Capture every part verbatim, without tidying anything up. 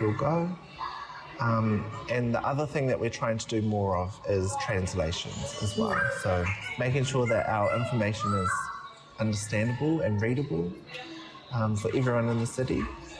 we'll go. Um, and the other thing that we're trying to do more of is translations as well. So making sure that our information is understandable and readable um, for everyone in the city.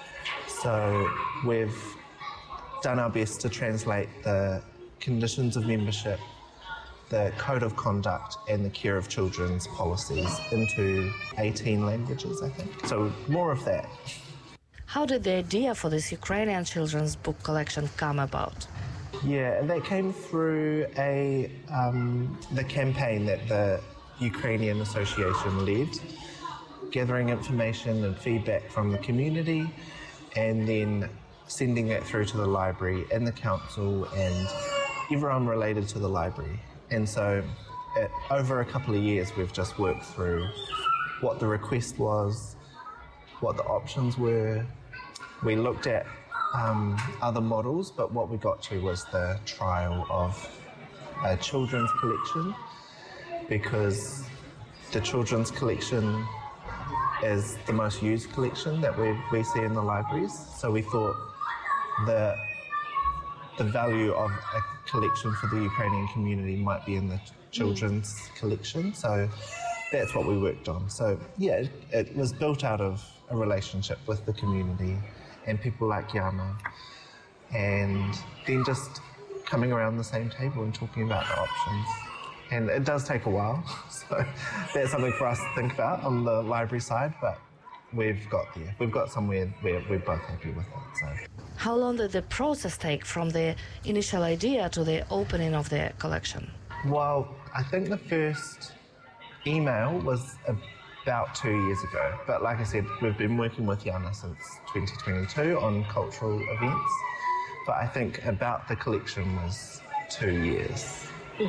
So we've done our best to translate the conditions of membership, the code of conduct and the care of children's policies into eighteen languages, I think. So more of that. How did the idea for this Ukrainian children's book collection come about? Yeah, that came through a um, the campaign that the Ukrainian Association led, gathering information and feedback from the community and then sending that through to the library and the council and everyone related to the library. And so it, over a couple of years we've just worked through what the request was, what the options were. We looked at um, other models, but what we got to was the trial of a children's collection, because the children's collection is the most used collection that we, we see in the libraries. So we thought the, the value of a collection for the Ukrainian community might be in the children's mm. collection. So that's what we worked on. So yeah, it, it was built out of a relationship with the community and people like Yana, and then just coming around the same table and talking about the options. And it does take a while, so that's something for us to think about on the library side, but we've got there. We've got somewhere where we're both happy with it. So. How long did the process take from the initial idea to the opening of the collection? Well, I think the first email was about two years ago, but like I said, we've been working with Yana since twenty twenty-two on cultural events, but I think about the collection was two years.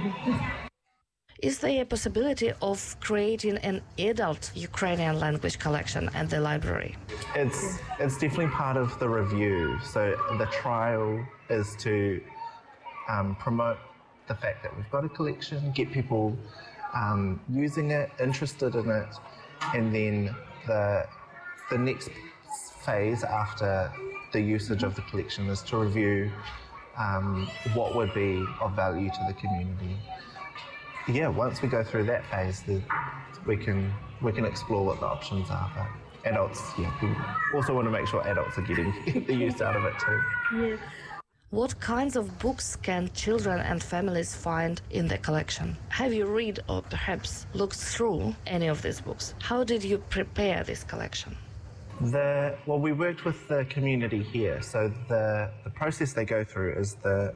Is there a possibility of creating an adult Ukrainian language collection at the library? It's it's definitely part of the review. So the trial is to um, promote the fact that we've got a collection, get people um, using it, interested in it, and then the the next phase after the usage of the collection is to review um, what would be of value to the community. Yeah, once we go through that phase, the, we can we can explore what the options are. But adults, yeah, we also want to make sure adults are getting the use out of it too. Yeah. What kinds of books can children and families find in the collection? Have you read or perhaps looked through any of these books? How did you prepare this collection? The well, we worked with the community here, so the the process they go through is the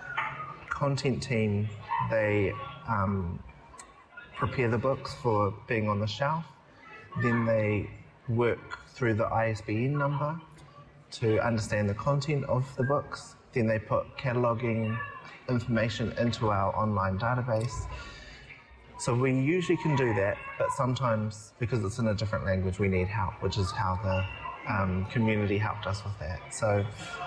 content team. They um, prepare the books for being on the shelf. Then they work through the I S B N number to understand the content of the books. Then they put cataloguing information into our online database. So we usually can do that, but sometimes, because it's in a different language, we need help, which is how the um, community helped us with that. So,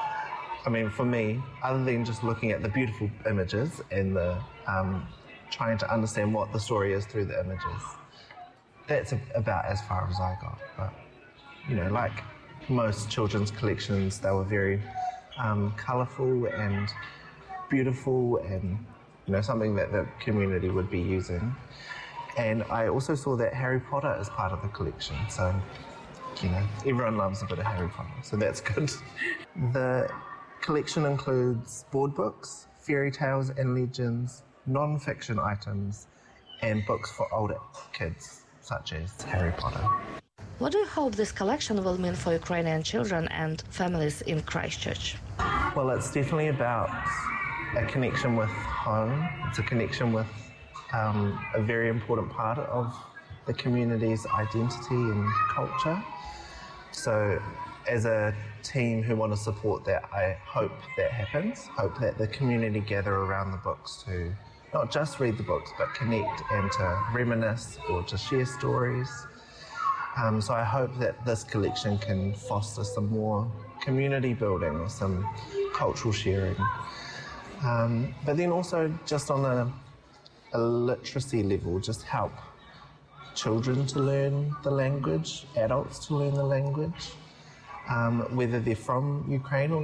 I mean, for me, other than just looking at the beautiful images and the um, trying to understand what the story is through the images, that's a, about as far as I got. But, you know, like most children's collections, they were very um, colourful and beautiful and, you know, something that the community would be using. And I also saw that Harry Potter is part of the collection, so, you know, everyone loves a bit of Harry Potter, so that's good. The collection includes board books, fairy tales and legends, non-fiction items, and books for older kids, such as Harry Potter. What do you hope this collection will mean for Ukrainian children and families in Christchurch? Well, it's definitely about a connection with home. It's a connection with um, a very important part of the community's identity and culture. So as a team who want to support that, I hope that happens. Hope that the community gather around the books to not just read the books, but connect and to reminisce or to share stories. Um, so I hope that this collection can foster some more community building or some cultural sharing. Um, but then also just on a, a literacy level, just help children to learn the language, adults to learn the language, um, whether they're from Ukraine or